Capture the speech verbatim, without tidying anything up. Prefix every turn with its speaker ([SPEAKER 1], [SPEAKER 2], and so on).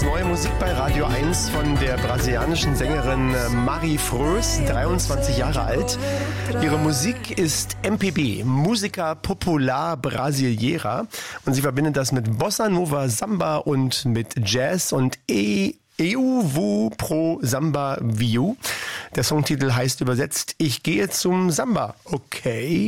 [SPEAKER 1] neue Musik bei Radio eins von der brasilianischen Sängerin Mari Frös, dreiundzwanzig Jahre alt. Ihre Musik ist M P B, Música Popular Brasileira. Und sie verbindet das mit Bossa Nova, Samba und mit Jazz und E. Eu vou pro Samba Viu. Der Songtitel heißt übersetzt: Ich gehe zum Samba. Okay.